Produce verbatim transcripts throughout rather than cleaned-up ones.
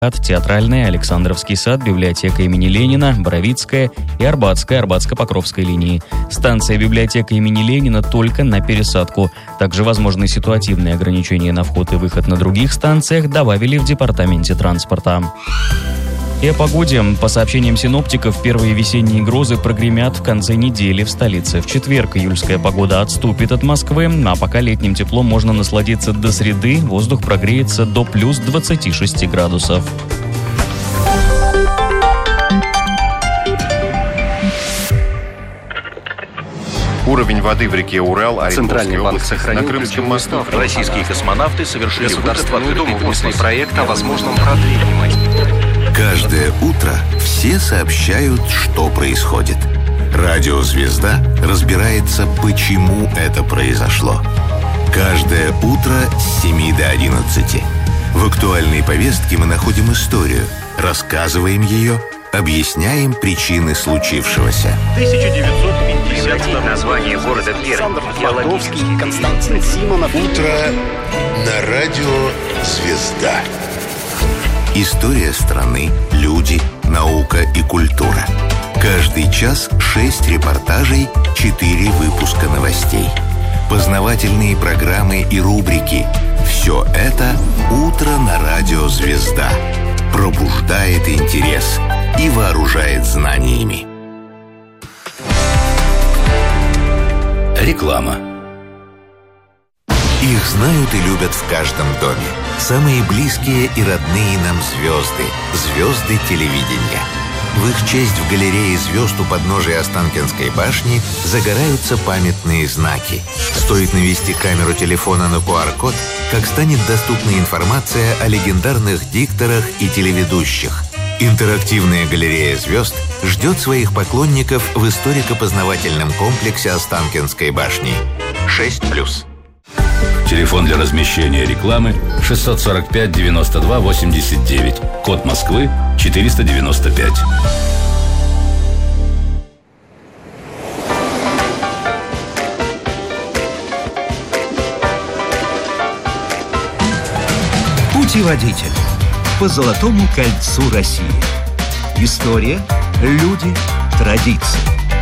Театральная, Александровский сад, библиотека имени Ленина, Боровицкая и Арбатская, Арбатско-Покровская линии. Станция библиотека имени Ленина только на пересадку. Также возможны ситуативные ограничения на вход и выход на других станциях, добавили в департаменте транспорта. И о погоде. По сообщениям синоптиков, первые весенние грозы прогремят в конце недели в столице. В четверг июльская погода отступит от Москвы, а пока летним теплом можно насладиться до среды, воздух прогреется до плюс двадцати шести градусов. Уровень воды в реке Урал, Центральный банк сохранил ключевую мостов. Российские космонавты совершили Государство открытый внесли проект о возможном продлении. Каждое утро все сообщают, что происходит. Радио «Звезда» разбирается, почему это произошло. Каждое утро с семи до одиннадцати. В актуальной повестке мы находим историю, рассказываем ее, объясняем причины случившегося. тысяча девятьсот пятьдесят Прекратить название города Пермь. Геологический Константин Симонов. Утро на радио «Звезда». История страны, люди, наука и культура. Каждый час шесть репортажей, четыре выпуска новостей. Познавательные программы и рубрики. Все это «Утро на радио «Звезда». Пробуждает интерес и вооружает знаниями. Реклама. Их знают и любят в каждом доме. Самые близкие и родные нам звезды. Звезды телевидения. В их честь в галерее звезд у подножия Останкинской башни загораются памятные знаки. Стоит навести камеру телефона на ку ар код, как станет доступна информация о легендарных дикторах и телеведущих. Интерактивная галерея звезд ждет своих поклонников в историко-познавательном комплексе Останкинской башни. шесть плюс. Телефон для размещения рекламы шестьсот сорок пять девяносто два восемьдесят девять. Код Москвы четыреста девяносто пять. Путеводитель по Золотому кольцу России. История, люди, традиции.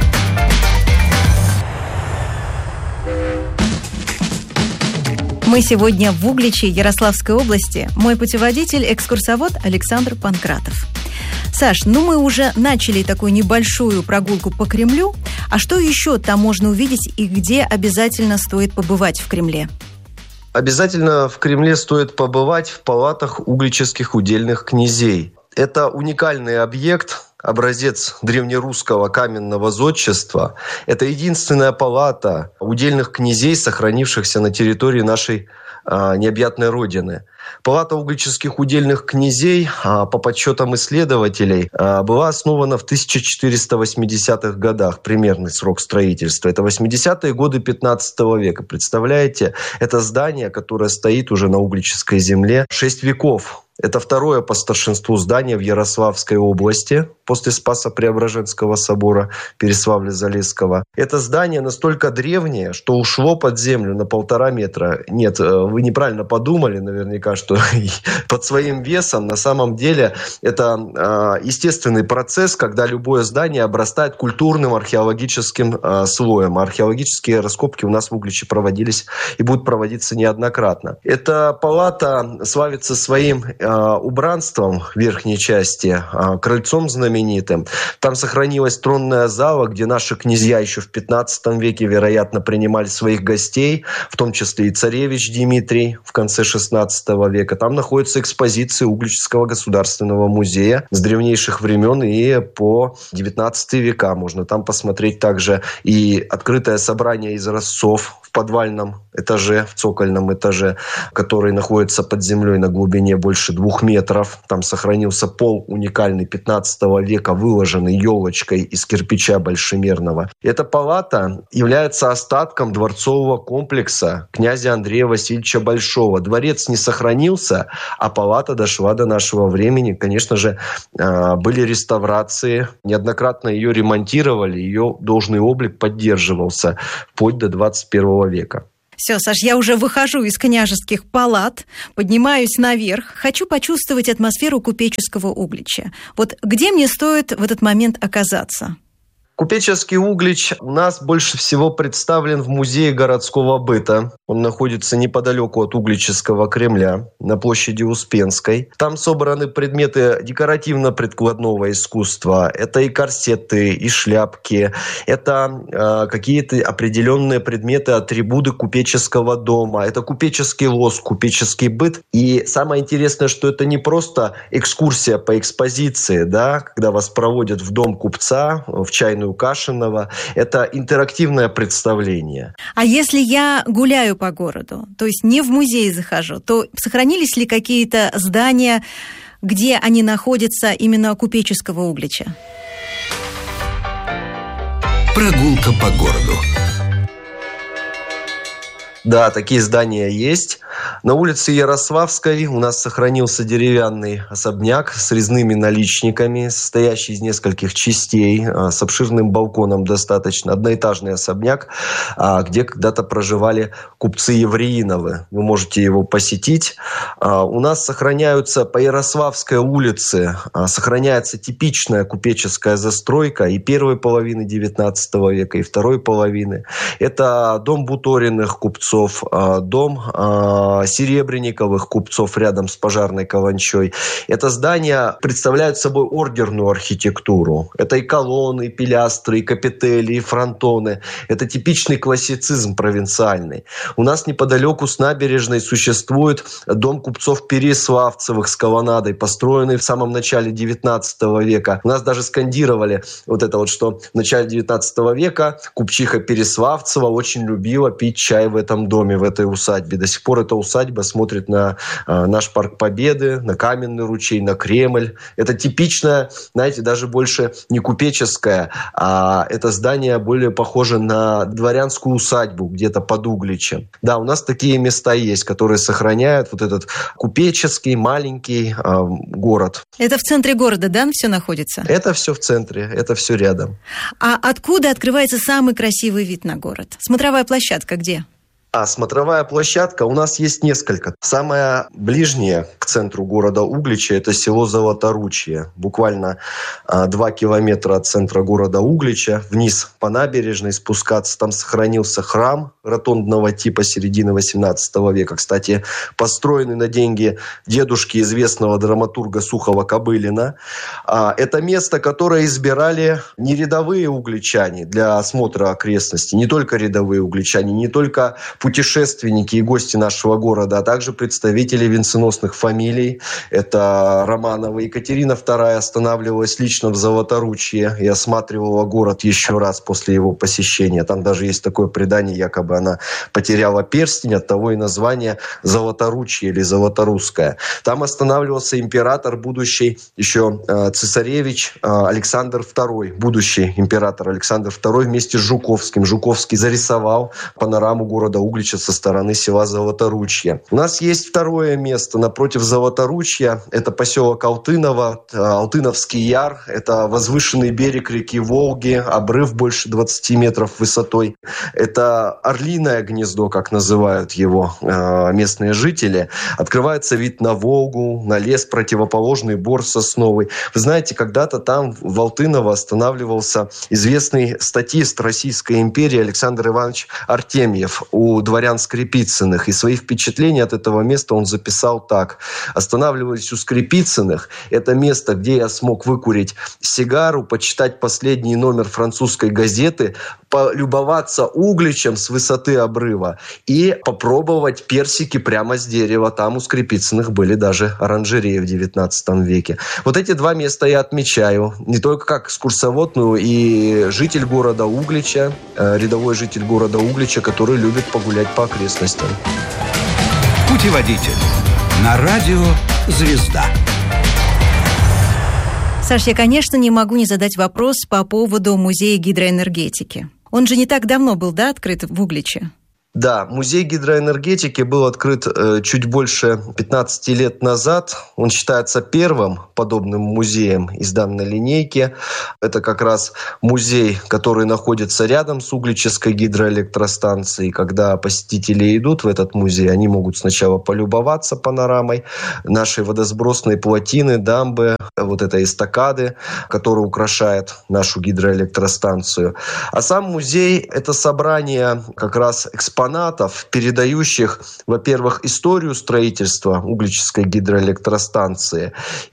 Мы сегодня в Угличе, Ярославской области. Мой путеводитель, экскурсовод Александр Панкратов. Саш, ну мы уже начали такую небольшую прогулку по Кремлю. А что еще там можно увидеть и где обязательно стоит побывать в Кремле? Обязательно в Кремле стоит побывать в палатах угличских удельных князей. Это уникальный объект, образец древнерусского каменного зодчества. Это единственная палата удельных князей, сохранившихся на территории нашей а, необъятной родины. Палата угличских удельных князей, а, по подсчетам исследователей, а, была основана в тысяча четыреста восьмидесятых годах, примерный срок строительства. Это восьмидесятые годы пятнадцатого века. Представляете, это здание, которое стоит уже на угличской земле шесть веков. Это второе по старшинству здание в Ярославской области после Спасо-Преображенского собора Переславля-Залесского. Это здание настолько древнее, что ушло под землю на полтора метра. Нет, вы неправильно подумали наверняка, что под своим весом. На самом деле это естественный процесс, когда любое здание обрастает культурным археологическим слоем. Археологические раскопки у нас в Угличе проводились и будут проводиться неоднократно. Эта палата славится своим убранством в верхней части, крыльцом знаменитым. Там сохранилась тронная зала, где наши князья еще в пятнадцатом веке, вероятно, принимали своих гостей, в том числе и царевич Дмитрий в конце шестнадцатого века. Там находятся экспозиции Угличского государственного музея с древнейших времен и по девятнадцатый века. Можно там посмотреть также и открытое собрание изразцов в подвальном этаже, в цокольном этаже, который находится под землей на глубине больше двух метров. Там сохранился пол уникальный пятнадцатого века, выложенный елочкой из кирпича большемерного. Эта палата является остатком дворцового комплекса князя Андрея Васильевича Большого. Дворец не сохранился, а палата дошла до нашего времени. Конечно же, были реставрации, неоднократно ее ремонтировали, ее должный облик поддерживался вплоть до двадцать первого века. Все, Саш, я уже выхожу из княжеских палат, поднимаюсь наверх, хочу почувствовать атмосферу купеческого Углича. Вот где мне стоит в этот момент оказаться? Купеческий Углич у нас больше всего представлен в музее городского быта. Он находится неподалеку от Угличского Кремля, на площади Успенской. Там собраны предметы декоративно-прикладного искусства. Это и корсеты, и шляпки. Это э, какие-то определенные предметы, атрибуты купеческого дома. Это купеческий лоск, купеческий быт. И самое интересное, что это не просто экскурсия по экспозиции, да, когда вас проводят в дом купца, в чайную Кашинова. Это интерактивное представление. А если я гуляю по городу, то есть не в музей захожу, то сохранились ли какие-то здания, где они находятся именно купеческого Углича? Прогулка по городу. Да, такие здания есть. На улице Ярославской у нас сохранился деревянный особняк с резными наличниками, состоящий из нескольких частей, с обширным балконом достаточно. Одноэтажный особняк, где когда-то проживали купцы Евреиновы. Вы можете его посетить. У нас сохраняются по Ярославской улице, сохраняется типичная купеческая застройка и первой половины девятнадцатого века, и второй половины. Это дом Буториных купцов, дом Серебренниковых купцов рядом с Пожарной каланчой. Это здания представляют собой ордерную архитектуру. Это и колонны, и пилястры, и капители, и фронтоны. Это типичный классицизм провинциальный. У нас неподалеку с набережной существует дом купцов Переславцевых с колоннадой, построенный в самом начале девятнадцатого века. У нас даже скандировали вот это вот, что в начале девятнадцатого века купчиха Переславцева очень любила пить чай в этом доме, в этой усадьбе. До сих пор эта усадьба смотрит на э, наш Парк Победы, на Каменный ручей, на Кремль. Это типичное, знаете, даже больше не купеческое, а это здание более похоже на дворянскую усадьбу где-то под Угличем. Да, у нас такие места есть, которые сохраняют вот этот купеческий маленький э, город. Это в центре города, да, все находится? Это все в центре, это все рядом. А откуда открывается самый красивый вид на город? Смотровая площадка где? А смотровая площадка у нас есть несколько. Самая ближняя к центру города Углича – это село Золоторучье. Буквально а, два километра от центра города Углича. Вниз по набережной спускаться. Там сохранился храм ротондного типа середины восемнадцатого века. Кстати, построенный на деньги дедушки известного драматурга Сухова-Кобылина. А, это место, которое избирали не рядовые угличане для осмотра окрестностей. Не только рядовые угличане, не только путешественники и гости нашего города, а также представители венценосных фамилий. Это Романова. Екатерина вторая останавливалась лично в Золоторучье и осматривала город еще раз после его посещения. Там даже есть такое предание, якобы она потеряла перстень, оттого и название Золоторучье или Золоторусское. Там останавливался император, будущий еще э, цесаревич э, Александр второй, будущий император Александр второй вместе с Жуковским. Жуковский зарисовал панораму города Углича со стороны села Золоторучье. У нас есть второе место напротив Золоторучья. Это поселок Алтыново, Алтыновский Яр. Это возвышенный берег реки Волги, обрыв больше двадцати метров высотой. Это Орлиное гнездо, как называют его местные жители. Открывается вид на Волгу, на лес, противоположный бор сосновый. Вы знаете, когда-то там в Алтыново останавливался известный статист Российской империи Александр Иванович Артемьев у дворян Скрипицыных. И свои впечатления от этого места он записал так. Останавливаясь у Скрипицыных, это место, где я смог выкурить сигару, почитать последний номер французской газеты, полюбоваться Угличем с высоты обрыва и попробовать персики прямо с дерева. Там у Скрипицыных были даже оранжереи в девятнадцатом веке. Вот эти два места я отмечаю. Не только как экскурсовод, но и житель города Углича, рядовой житель города Углича, который любит погулять по окрестностям. Путеводитель на радио «Звезда». Саш, я, конечно, не могу не задать вопрос по поводу музея гидроэнергетики. Он же не так давно был, да, открыт в Угличе? Да, музей гидроэнергетики был открыт э, чуть больше пятнадцати лет назад. Он считается первым подобным музеем из данной линейки. Это как раз музей, который находится рядом с Угличской гидроэлектростанцией. Когда посетители идут в этот музей, они могут сначала полюбоваться панорамой нашей водосбросной плотины, дамбы, вот этой эстакады, которая украшает нашу гидроэлектростанцию. А сам музей – это собрание как раз экспонатов, экспонатов, передающих, во-первых, историю строительства Угличской гидроэлектростанции.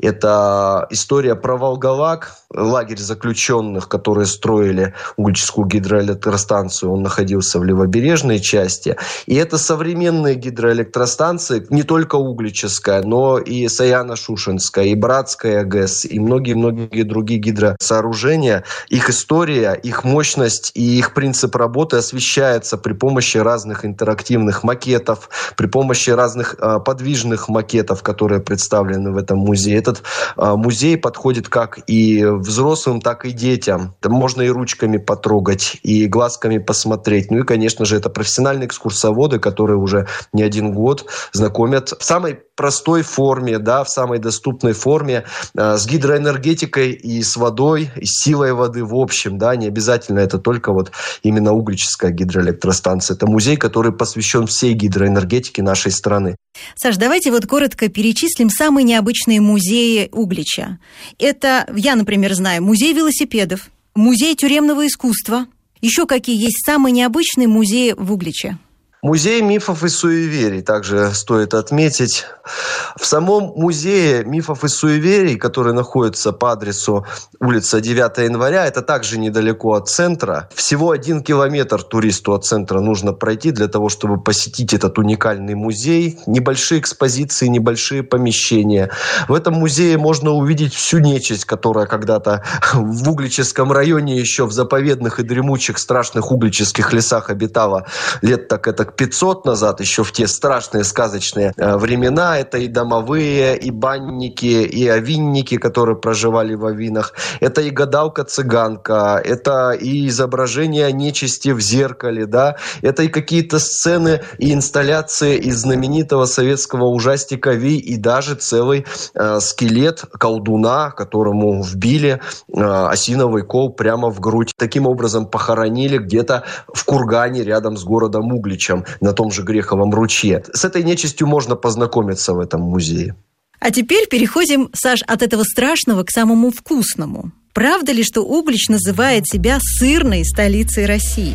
Это история про Волголаг, лагерь заключенных, которые строили Угличскую гидроэлектростанцию. Он находился в левобережной части. И это современные гидроэлектростанции, не только Угличская, но и Саяно-Шушенская, и Братская ГЭС, и многие-многие другие гидросооружения. Их история, их мощность и их принцип работы освещается при помощи разных интерактивных макетов, при помощи разных а, подвижных макетов, которые представлены в этом музее. Этот а, музей подходит как и взрослым, так и детям. Там можно и ручками потрогать, и глазками посмотреть. Ну и, конечно же, это профессиональные экскурсоводы, которые уже не один год знакомят в самой простой форме, да, в самой доступной форме э, с гидроэнергетикой и с водой, и с силой воды в общем. Да, не обязательно это только вот именно Угличская гидроэлектростанция. Это музей, который посвящен всей гидроэнергетике нашей страны. Саш, давайте вот коротко перечислим самые необычные музеи Углича. Это, я, например, знаю, музей велосипедов, музей тюремного искусства. Еще какие есть самые необычные музеи в Угличе? Музей мифов и суеверий также стоит отметить. В самом музее мифов и суеверий, который находится по адресу улица девятого января, это также недалеко от центра. Всего один километр туристу от центра нужно пройти для того, чтобы посетить этот уникальный музей. Небольшие экспозиции, небольшие помещения. В этом музее можно увидеть всю нечисть, которая когда-то в Угличском районе еще в заповедных и дремучих страшных угличских лесах обитала лет так это пятьсот назад, еще в те страшные сказочные э, времена. Это и домовые, и банники, и овинники, которые проживали в овинах. Это и гадалка-цыганка, это и изображение нечисти в зеркале, да. Это и какие-то сцены и инсталляции из знаменитого советского ужастика «Вий», и даже целый э, скелет колдуна, которому вбили э, осиновый кол прямо в грудь. Таким образом похоронили где-то в кургане рядом с городом Угличем, на том же Греховом ручье. С этой нечистью можно познакомиться в этом музее. А теперь переходим, Саш, от этого страшного к самому вкусному. Правда ли, что Углич называет себя сырной столицей России?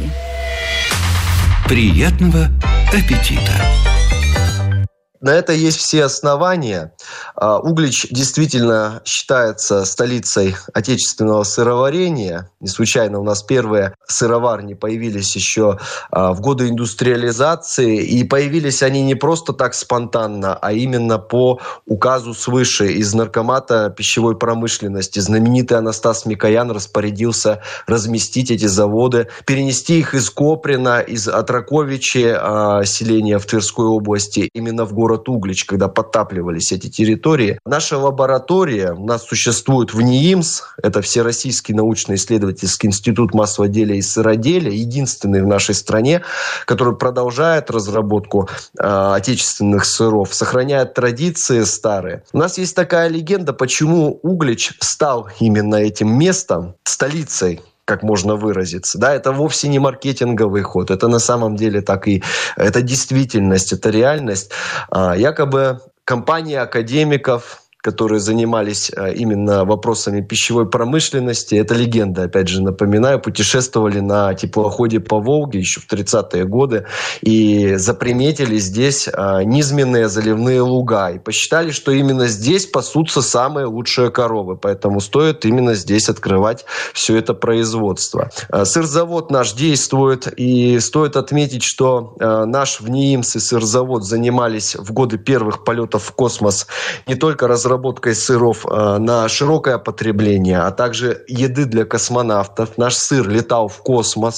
Приятного аппетита! На это есть все основания. Углич действительно считается столицей отечественного сыроварения. Не случайно у нас первые сыроварни появились еще в годы индустриализации. И появились они не просто так спонтанно, а именно по указу свыше из Наркомата пищевой промышленности. Знаменитый Анастас Микоян распорядился разместить эти заводы, перенести их из Коприна, из Отраковичи, селения в Тверской области, именно в город Углич, когда подтапливались эти территории. Наша лаборатория у нас существует в НИИМС, это Всероссийский научно-исследовательский институт маслоделия и сыроделия, единственный в нашей стране, который продолжает разработку э, отечественных сыров, сохраняет традиции старые. У нас есть такая легенда, почему Углич стал именно этим местом, столицей, как можно выразиться. Да, это вовсе не маркетинговый ход. Это на самом деле так и... Это действительность, это реальность. А, якобы компания академиков, которые занимались именно вопросами пищевой промышленности. Это легенда, опять же, напоминаю, путешествовали на теплоходе по Волге еще в тридцатые годы и заприметили здесь низменные заливные луга. И посчитали, что именно здесь пасутся самые лучшие коровы. Поэтому стоит именно здесь открывать все это производство. Сырзавод наш действует. И стоит отметить, что наш в НИИМС и сырзавод занимались в годы первых полетов в космос не только разработкой разработкой сыров э, на широкое потребление, а также еды для космонавтов. Наш сыр летал в космос.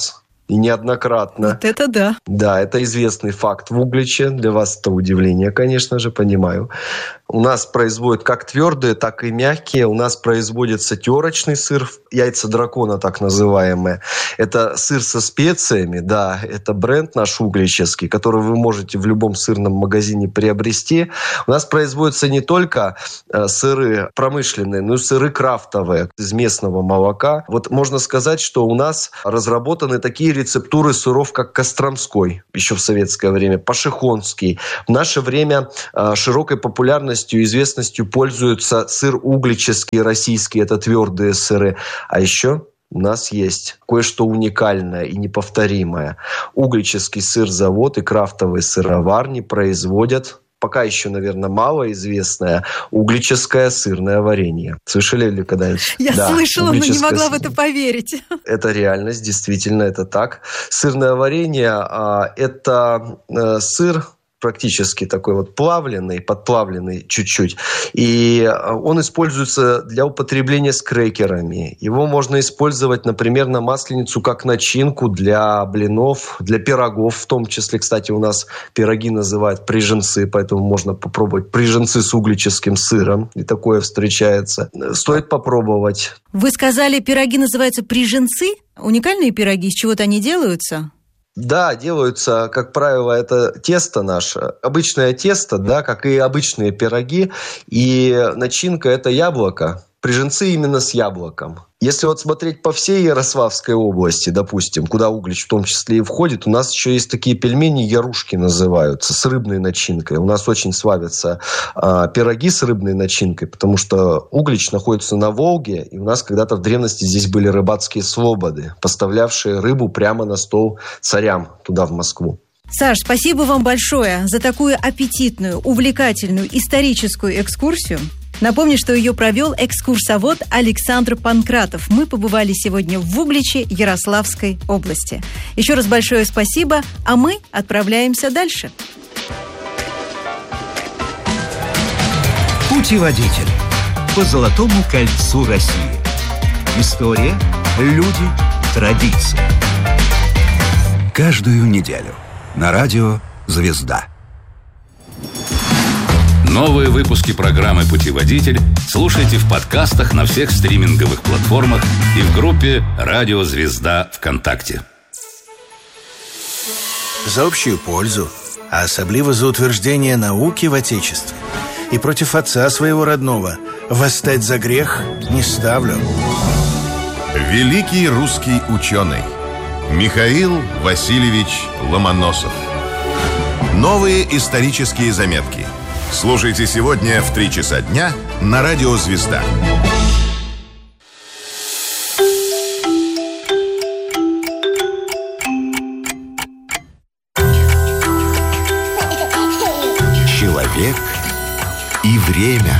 И неоднократно. Вот это да. Да, это известный факт в Угличе. Для вас это удивление, конечно же, понимаю. У нас производят как твердые, так и мягкие. У нас производится терочный сыр, яйца дракона так называемые. Это сыр со специями, да, это бренд наш угличский, который вы можете в любом сырном магазине приобрести. У нас производятся не только сыры промышленные, но и сыры крафтовые из местного молока. Вот можно сказать, что у нас разработаны такие рецептуры сыров, как Костромской, еще в советское время, Пашихонский. В наше время широкой популярностью и известностью пользуются сыр угличский, российский, это твердые сыры. А еще у нас есть кое-что уникальное и неповторимое. Угличский сыр-завод и крафтовые сыроварни производят, пока еще, наверное, малоизвестное, угличское сырное варенье. Слышали ли когда-нибудь? Я да, слышала, но не могла сыр... в это поверить. Это реальность, действительно, это так. Сырное варенье а, – это а, сыр, практически такой вот плавленый, подплавленный чуть-чуть. И он используется для употребления с крекерами. Его можно использовать, например, на масленицу как начинку для блинов, для пирогов. В том числе, кстати, у нас пироги называют приженцы, поэтому можно попробовать приженцы с угличским сыром. И такое встречается. Стоит попробовать. Вы сказали, пироги называются приженцы? Уникальные пироги, из чего-то они делаются? Да, делаются, как правило, это тесто наше, обычное тесто, да, как и обычные пироги, и начинка – это яблоко, приженцы именно с яблоком. Если вот смотреть по всей Ярославской области, допустим, куда Углич в том числе и входит, у нас еще есть такие пельмени, ярушки называются, с рыбной начинкой. У нас очень славятся а, пироги с рыбной начинкой, потому что Углич находится на Волге, и у нас когда-то в древности здесь были рыбацкие слободы, поставлявшие рыбу прямо на стол царям туда, в Москву. Саш, спасибо вам большое за такую аппетитную, увлекательную историческую экскурсию. Напомню, что ее провел экскурсовод Александр Панкратов. Мы побывали сегодня в Угличе Ярославской области. Еще раз большое спасибо, а мы отправляемся дальше. Путеводитель по Золотому кольцу России. История, люди, традиции. Каждую неделю на радио «Звезда». Новые выпуски программы «Путеводитель» слушайте в подкастах на всех стриминговых платформах и в группе «Радио Звезда» ВКонтакте. За общую пользу, а особливо за утверждение науки в Отечестве и против отца своего родного восстать за грех не ставлю. Великий русский ученый Михаил Васильевич Ломоносов. Новые исторические заметки. Слушайте сегодня в три часа дня на радио «Звезда». Человек и время.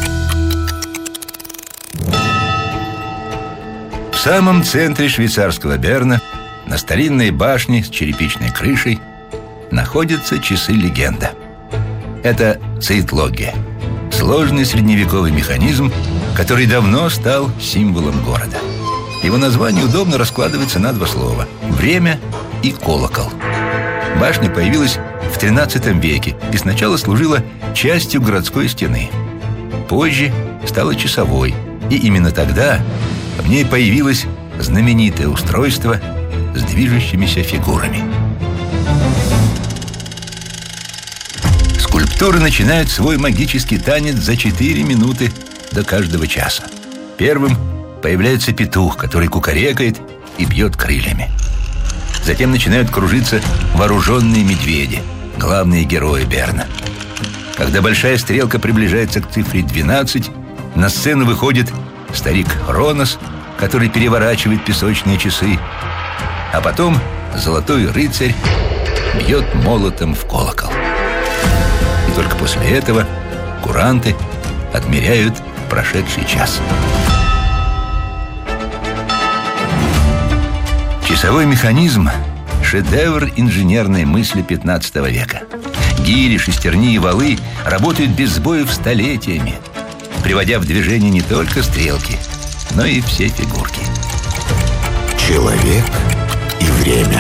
В самом центре швейцарского Берна, на старинной башне с черепичной крышей, находятся часы-легенда. Это цейтлогия, сложный средневековый механизм, который давно стал символом города. Его название удобно раскладывается на два слова – время и колокол. Башня появилась в тринадцатом веке и сначала служила частью городской стены. Позже стала часовой, и именно тогда в ней появилось знаменитое устройство с движущимися фигурами. Скульптуры начинают свой магический танец за четыре минуты до каждого часа. Первым появляется петух, который кукарекает и бьет крыльями. Затем начинают кружиться вооруженные медведи, главные герои Берна. Когда большая стрелка приближается к цифре двенадцать, на сцену выходит старик Ронос, который переворачивает песочные часы, а потом золотой рыцарь бьет молотом в колокол. И только после этого куранты отмеряют прошедший час. Часовой механизм – шедевр инженерной мысли пятнадцатого века. Гири, шестерни и валы работают без сбоев столетиями, приводя в движение не только стрелки, но и все фигурки. Человек и время.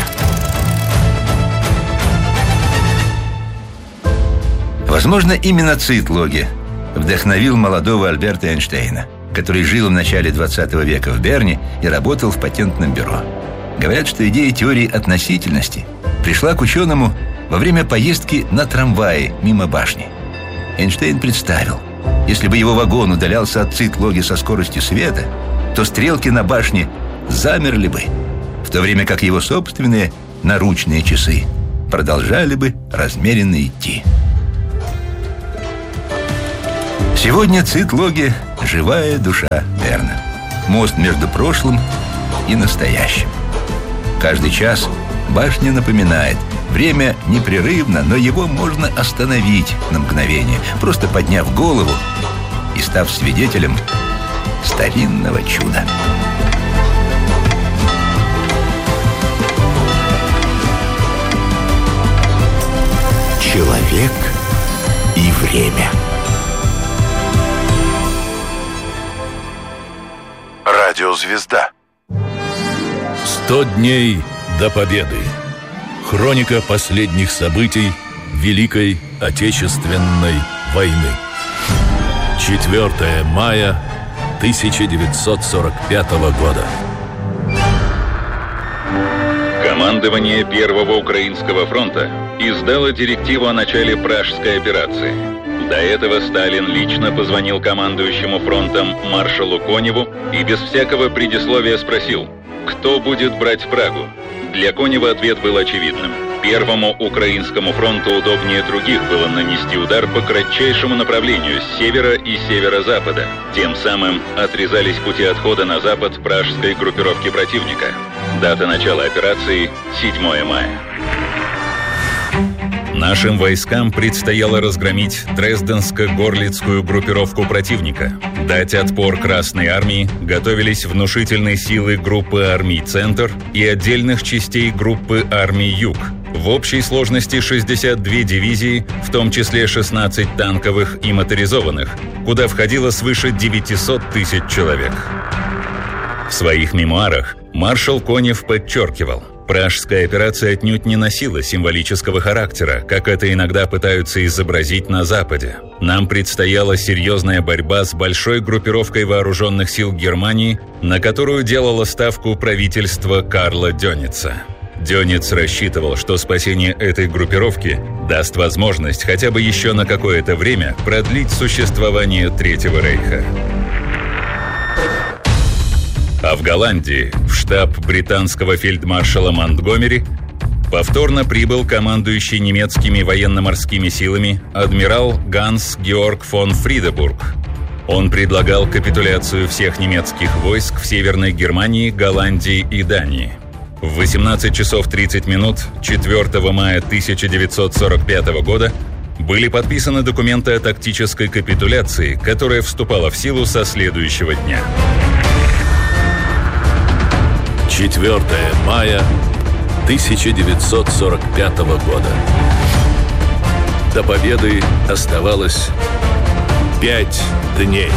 Возможно, именно Цитлоги вдохновил молодого Альберта Эйнштейна, который жил в начале двадцатого века в Берне и работал в патентном бюро. Говорят, что идея теории относительности пришла к ученому во время поездки на трамвае мимо башни. Эйнштейн представил, если бы его вагон удалялся от Цитлоги со скоростью света, то стрелки на башне замерли бы, в то время как его собственные наручные часы продолжали бы размеренно идти. Сегодня Цитлоги – живая душа Берна. Мост между прошлым и настоящим. Каждый час башня напоминает: время непрерывно, но его можно остановить на мгновение, просто подняв голову и став свидетелем старинного чуда. Человек и время. Радиозвезда. Сто дней до победы. Хроника последних событий Великой Отечественной войны. четвёртого мая тысяча девятьсот сорок пятого года. Командование Первого Украинского фронта издало директиву о начале Пражской операции. До этого Сталин лично позвонил командующему фронтом маршалу Коневу и без всякого предисловия спросил: кто будет брать Прагу? Для Конева ответ был очевидным. Первому Украинскому фронту удобнее других было нанести удар по кратчайшему направлению с севера и северо-запада. Тем самым отрезались пути отхода на запад пражской группировки противника. Дата начала операции – седьмого мая. Нашим войскам предстояло разгромить Дрезденско-Горлицкую группировку противника. Дать отпор Красной армии готовились внушительные силы группы армий «Центр» и отдельных частей группы армий «Юг». В общей сложности шестьдесят две дивизии, в том числе шестнадцать танковых и моторизованных, куда входило свыше девятьсот тысяч человек. В своих мемуарах маршал Конев подчеркивал: Пражская операция отнюдь не носила символического характера, как это иногда пытаются изобразить на Западе. Нам предстояла серьезная борьба с большой группировкой вооруженных сил Германии, на которую делало ставку правительство Карла Дёница. Дёниц рассчитывал, что спасение этой группировки даст возможность хотя бы еще на какое-то время продлить существование Третьего рейха. А в Голландии, в штаб британского фельдмаршала Монтгомери, повторно прибыл командующий немецкими военно-морскими силами адмирал Ганс Георг фон Фридебург. Он предлагал капитуляцию всех немецких войск в Северной Германии, Голландии и Дании. В восемнадцать часов тридцать минут четвёртого мая тысяча девятьсот сорок пятого года были подписаны документы о тактической капитуляции, которая вступала в силу со следующего дня. четвёртого мая тысяча девятьсот сорок пятого года. До победы оставалось пять дней.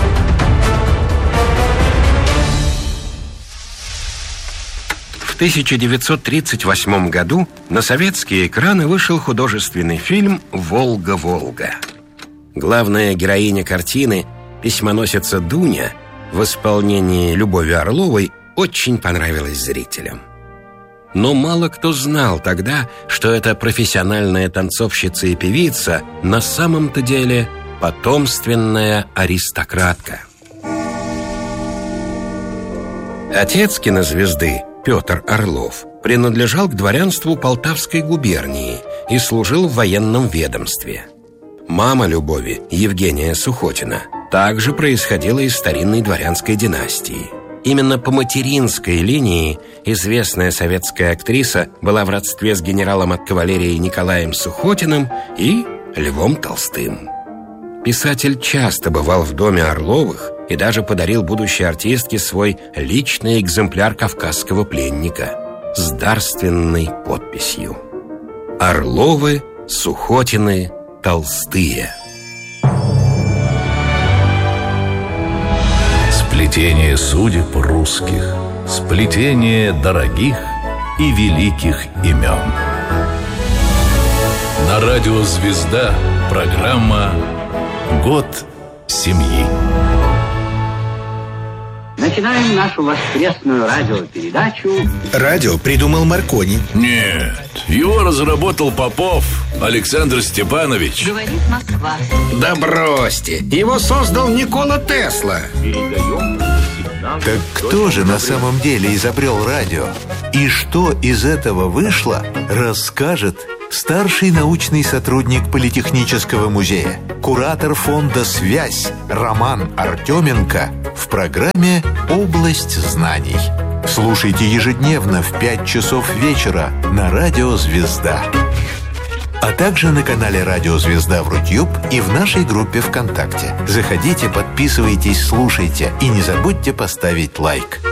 В тысяча девятьсот тридцать восьмом году на советские экраны вышел художественный фильм «Волга-Волга». Главная героиня картины, письмоносица Дуня, в исполнении Любови Орловой, очень понравилась зрителям. Но мало кто знал тогда, что эта профессиональная танцовщица и певица на самом-то деле потомственная аристократка. Отец кинозвезды, Петр Орлов, принадлежал к дворянству Полтавской губернии и служил в военном ведомстве. Мама Любови, Евгения Сухотина, также происходила из старинной дворянской династии. Именно по материнской линии известная советская актриса была в родстве с генералом от кавалерии Николаем Сухотиным и Львом Толстым. Писатель часто бывал в доме Орловых и даже подарил будущей артистке свой личный экземпляр «Кавказского пленника» с дарственной подписью: «Орловы, Сухотины, Толстые». Сплетение судеб русских, сплетение дорогих и великих имен. На радио «Звезда» программа «Год семьи». Начинаем нашу воскресную радиопередачу. Радио придумал Маркони. Нет, его разработал Попов Александр Степанович. Говорит Москва. Да бросьте, его создал Никола Тесла. Так кто же на самом деле изобрел радио? И что из этого вышло, расскажет старший научный сотрудник Политехнического музея, куратор фонда «Связь» Роман Артеменко в программе «Область знаний». Слушайте ежедневно в пять часов вечера на радио «Звезда». А также на канале «Радио Звезда» в Рутюб и в нашей группе ВКонтакте. Заходите, подписывайтесь, слушайте и не забудьте поставить лайк.